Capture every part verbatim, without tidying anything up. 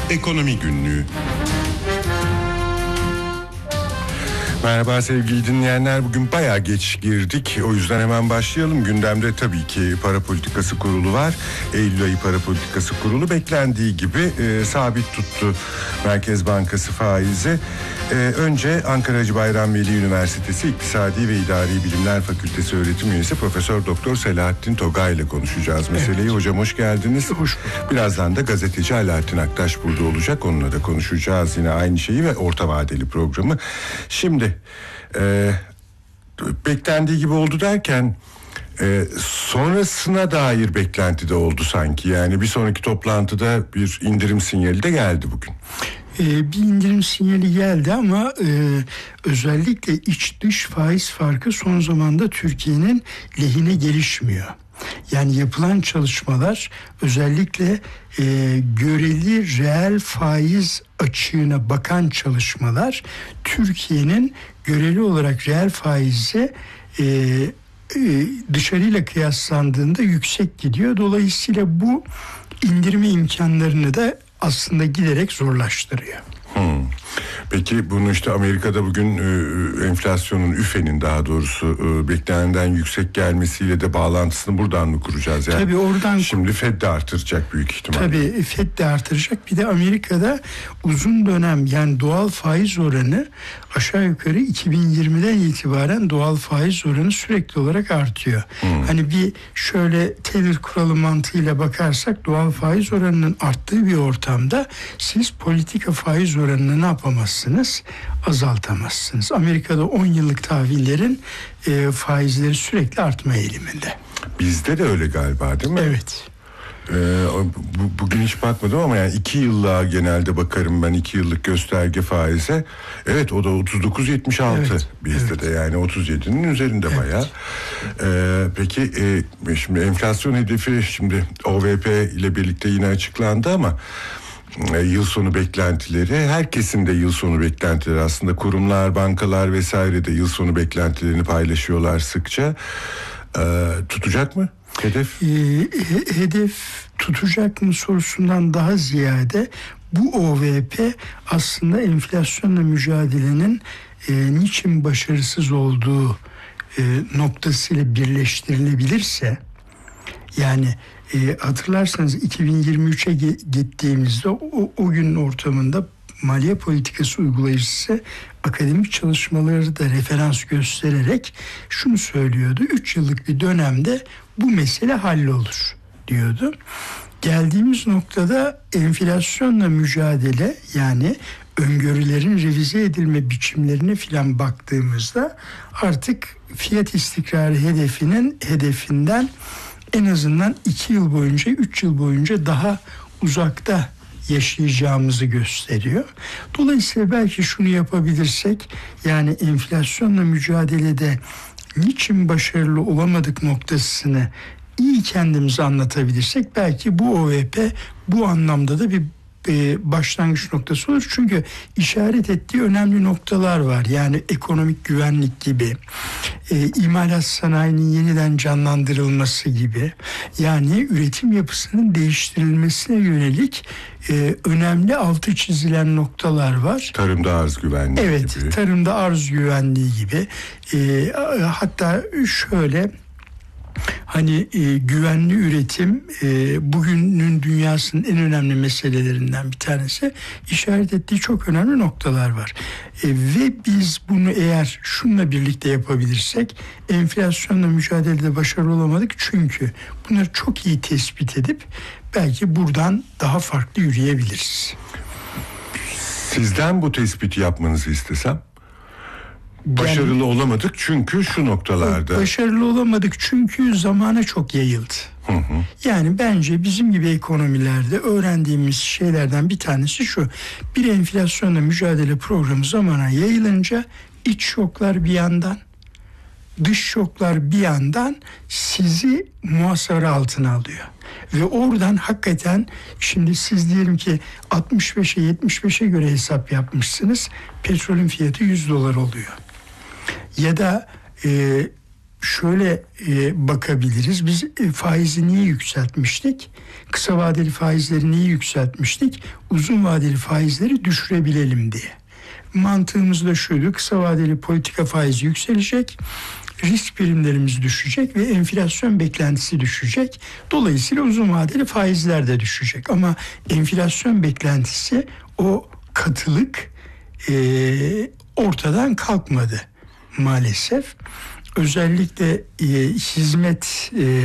Ekonomi Günlüğü. Merhaba sevgili dinleyenler, bugün bayağı geç girdik, o yüzden hemen başlayalım. Gündemde tabii ki para politikası kurulu var. Eylül ayı para politikası kurulu beklendiği gibi e, sabit tuttu Merkez Bankası faizi. E, önce Ankara Hacı Bayram Veli Üniversitesi İktisadi ve İdari Bilimler Fakültesi öğretim üyesi Profesör Doktor Selahattin Togay ile konuşacağız meseleyi. Evet. Hocam hoş geldiniz. Hoş. Birazdan da gazeteci Alaaddin Aktaş burada olacak, onunla da konuşacağız yine aynı şeyi ve orta vadeli programı. Şimdi e, beklendiği gibi oldu derken e, sonrasına dair beklenti de oldu sanki. Yani bir sonraki toplantıda bir indirim sinyali de geldi bugün. Ee, bir indirim sinyali geldi ama e, özellikle iç dış faiz farkı son zamanda Türkiye'nin lehine gelişmiyor. Yani yapılan çalışmalar özellikle e, göreli reel faiz açığına bakan çalışmalar Türkiye'nin göreli olarak reel faizi e, e, dışarıyla kıyaslandığında yüksek gidiyor. Dolayısıyla bu indirme imkanlarını da aslında giderek zorlaştırıyor. Hmm. Peki bunu işte Amerika'da bugün e, enflasyonun üfenin daha doğrusu e, beklenenden yüksek gelmesiyle de bağlantısını buradan mı kuracağız? Yani tabii oradan. Şimdi Fed de artıracak büyük ihtimalle. Tabii Fed de artıracak. Bir de Amerika'da uzun dönem yani doğal faiz oranı aşağı yukarı iki bin yirmiden itibaren doğal faiz oranı sürekli olarak artıyor. Hmm. Hani bir şöyle Taylor kuralı mantığıyla bakarsak doğal faiz oranının arttığı bir ortamda siz politika faiz oranını ne yapamazsınız? Azaltamazsınız. Amerika'da on yıllık tahvillerin e, faizleri sürekli artma eğiliminde. Bizde de öyle galiba değil mi? Evet. Ee, bu, bugün hiç bakmadım ama yani iki yıllığa genelde bakarım ben, iki yıllık gösterge faize. Evet, o da otuz dokuz yetmiş altı evet, bizde evet. de yani otuz yedinin üzerinde evet. bayağı. Ee, peki e, şimdi enflasyon hedefi şimdi O V P ile birlikte yine açıklandı ama e, yıl sonu beklentileri, herkesin de yıl sonu beklentileri aslında, kurumlar, bankalar vesaire de yıl sonu beklentilerini paylaşıyorlar sıkça. Ee, tutacak mı? Hedef? Ee, hedef tutacak mı sorusundan daha ziyade bu O V P aslında enflasyonla mücadelenin e, niçin başarısız olduğu e, noktasıyla birleştirilebilirse, yani e, hatırlarsanız iki bin yirmi üçe gittiğimizde o, o günün ortamında maliye politikası uygulayıcısı akademik çalışmaları da referans göstererek şunu söylüyordu: üç yıllık bir dönemde bu mesele hallolur diyordu. Geldiğimiz noktada enflasyonla mücadele, yani öngörülerin revize edilme biçimlerine filan baktığımızda artık fiyat istikrarı hedefinin hedefinden en azından iki yıl boyunca, üç yıl boyunca daha uzakta yaşayacağımızı gösteriyor. Dolayısıyla belki şunu yapabilirsek, yani enflasyonla mücadelede niçin başarılı olamadık noktasını iyi kendimize anlatabilirsek belki bu O V P bu anlamda da bir e, başlangıç noktası olur. Çünkü işaret ettiği önemli noktalar var. Yani ekonomik güvenlik gibi, e, imalat sanayinin yeniden canlandırılması gibi, yani üretim yapısının değiştirilmesine yönelik e, önemli altı çizilen noktalar var. Tarımda arz güvenliği evet, gibi. Evet, tarımda arz güvenliği gibi. E, hatta şöyle, hani e, güvenli üretim e, bugünün dünyasının en önemli meselelerinden bir tanesi. İşaret ettiği çok önemli noktalar var. E, ve biz bunu eğer şununla birlikte yapabilirsek, enflasyonla mücadelede başarılı olamadık. Çünkü bunları çok iyi tespit edip belki buradan daha farklı yürüyebiliriz. Sizden bu tespiti yapmanızı istesem? Başarılı yani, olamadık çünkü şu noktalarda. Başarılı olamadık çünkü zamana çok yayıldı. Hı hı. Yani bence bizim gibi ekonomilerde öğrendiğimiz şeylerden bir tanesi şu: bir enflasyonla mücadele programı zamana yayılınca iç şoklar bir yandan, dış şoklar bir yandan sizi muhasara altına alıyor. Ve oradan hakikaten, şimdi siz diyelim ki altmış beşe yetmiş beşe göre hesap yapmışsınız, petrolün fiyatı yüz dolar oluyor. Ya da e, şöyle e, bakabiliriz. Biz e, faizi niye yükseltmiştik? Kısa vadeli faizleri niye yükseltmiştik? Uzun vadeli faizleri düşürebilelim diye. Mantığımız da şuydu: kısa vadeli politika faizi yükselecek, risk primlerimiz düşecek ve enflasyon beklentisi düşecek. Dolayısıyla uzun vadeli faizler de düşecek. Ama enflasyon beklentisi, o katılık e, ortadan kalkmadı maalesef. Özellikle e, hizmet e,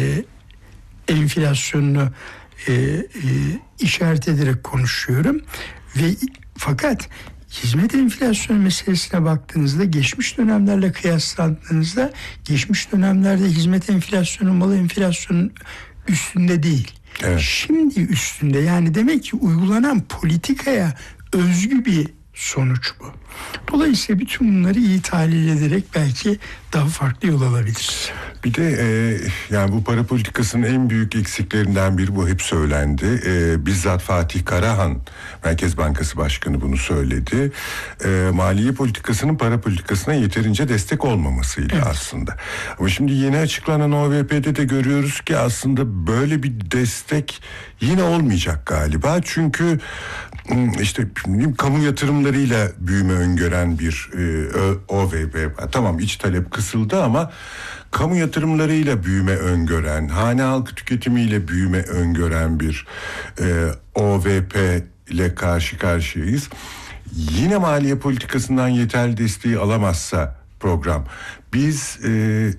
enflasyonunu e, e, işaret ederek konuşuyorum ve fakat hizmet enflasyonu meselesine baktığınızda, geçmiş dönemlerle kıyaslandığınızda, geçmiş dönemlerde hizmet enflasyonu mal enflasyonun üstünde değil. Evet. Şimdi üstünde. Yani demek ki uygulanan politikaya özgü bir sonuç bu. Dolayısıyla bütün bunları iyi tahlil ederek belki daha farklı yol alabiliriz. Bir de e, yani bu para politikasının en büyük eksiklerinden biri, bu hep söylendi. E, bizzat Fatih Karahan, Merkez Bankası Başkanı bunu söyledi. E, maliye politikasının para politikasına yeterince destek olmamasıyla evet. aslında. Ama şimdi yeni açıklanan O V P'de de görüyoruz ki aslında böyle bir destek yine olmayacak galiba. Çünkü işte kamu yatırımlarıyla büyüme öngören bir e, O V P. Tamam, iç talep kısıldı ama kamu yatırımlarıyla büyüme öngören, hane halkı tüketimiyle büyüme öngören bir e, O V P ile karşı karşıyayız. Yine maliye politikasından yeterli desteği alamazsa program, biz e,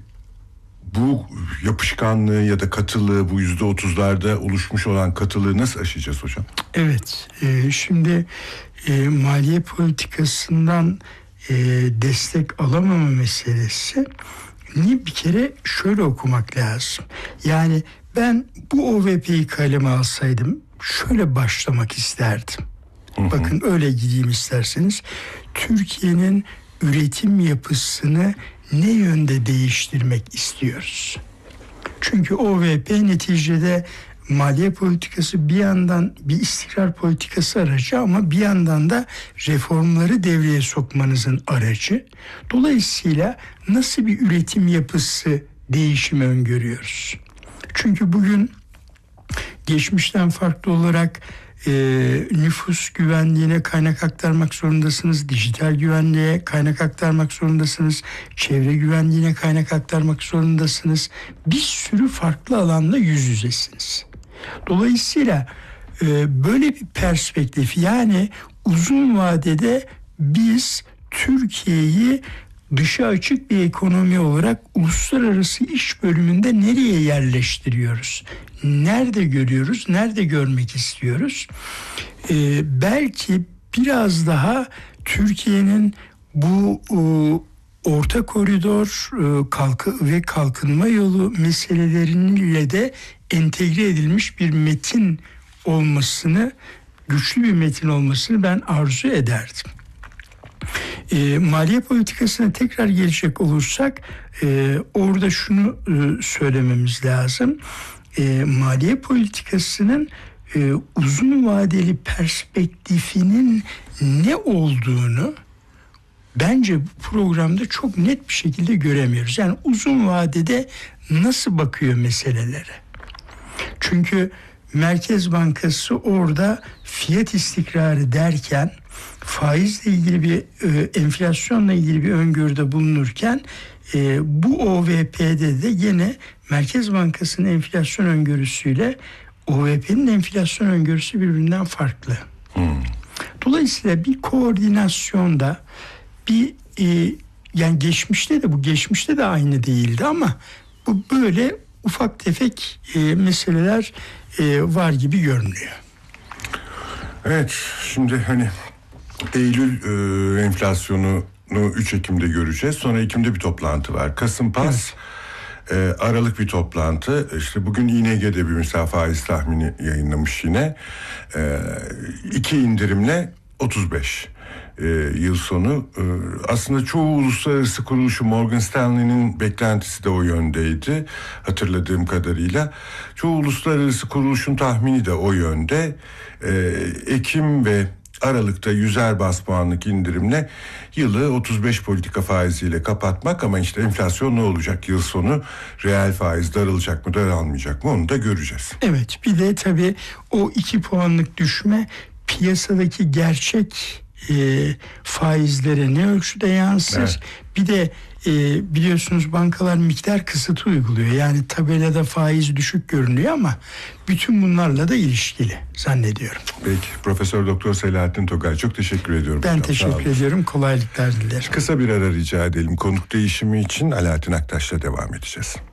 bu yapışkanlığı ya da katılığı, bu yüzde otuzlarda oluşmuş olan katılığı nasıl aşacağız hocam? Evet, e, şimdi e, maliye politikasından e, destek alamama meselesi ni bir kere şöyle okumak lazım. Yani ben bu O V P'yi kaleme alsaydım şöyle başlamak isterdim. Hı hı. Bakın öyle gideyim isterseniz. Türkiye'nin üretim yapısını ne yönde değiştirmek istiyoruz? Çünkü O V P neticede maliye politikası bir yandan bir istikrar politikası aracı ama bir yandan da reformları devreye sokmanızın aracı. Dolayısıyla nasıl bir üretim yapısı değişimi öngörüyoruz? Çünkü bugün geçmişten farklı olarak e, nüfus güvenliğine kaynak aktarmak zorundasınız, dijital güvenliğe kaynak aktarmak zorundasınız, çevre güvenliğine kaynak aktarmak zorundasınız. Bir sürü farklı alanda yüz yüzesiniz. Dolayısıyla e, böyle bir perspektif, yani uzun vadede biz Türkiye'yi dışa açık bir ekonomi olarak uluslararası iş bölümünde nereye yerleştiriyoruz? Nerede görüyoruz? Nerede görmek istiyoruz? Ee, belki biraz daha Türkiye'nin bu e, orta koridor e, kalkı ve kalkınma yolu meseleleriyle de entegre edilmiş bir metin olmasını, güçlü bir metin olmasını ben arzu ederdim. E, maliye politikasına tekrar gelecek olursak e, orada şunu e, söylememiz lazım. E, maliye politikasının e, uzun vadeli perspektifinin ne olduğunu bence bu programda çok net bir şekilde göremiyoruz. Yani uzun vadede nasıl bakıyor meselelere? Çünkü Merkez Bankası orada fiyat istikrarı derken, faizle ilgili bir e, enflasyonla ilgili bir öngörüde bulunurken e, bu O V P'de de yine Merkez Bankası'nın enflasyon öngörüsüyle O V P'nin enflasyon öngörüsü birbirinden farklı. Hmm. Dolayısıyla bir koordinasyonda bir e, yani geçmişte de bu geçmişte de aynı değildi ama bu böyle ufak tefek e, meseleler e, var gibi görünüyor. Evet, şimdi hani Eylül e, enflasyonunu üç Ekim'de göreceğiz. Sonra Ekim'de bir toplantı var. Kasım-Pas, evet. e, Aralık bir toplantı. İşte bugün İ N G'de bir mesela faiz tahmini yayınlamış yine. E, iki indirimle otuz beş e, yıl sonu. E, aslında çoğu uluslararası kuruluşu, Morgan Stanley'nin beklentisi de o yöndeydi hatırladığım kadarıyla. Çoğu uluslararası kuruluşun tahmini de o yönde. E, Ekim ve Aralık'ta yüzer bas puanlık indirimle yılı otuz beş politika faiziyle kapatmak, ama işte enflasyon ne olacak yıl sonu, reel faiz daralacak mı daralmayacak mı onu da göreceğiz. Evet, bir de tabii o iki puanlık düşme piyasadaki gerçek e, faizlere ne ölçüde yansır? Evet. Bir de e, biliyorsunuz bankalar miktar kısıtı uyguluyor. Yani tabelada faiz düşük görünüyor ama bütün bunlarla da ilişkili zannediyorum. Peki, Profesör Doktor Selahattin Tokay, çok teşekkür ediyorum. Ben hocam. teşekkür ediyorum. Kolaylıklar dilerim. Kısa bir ara rica edelim. Konuk değişimi için Alaaddin Aktaş'la devam edeceğiz.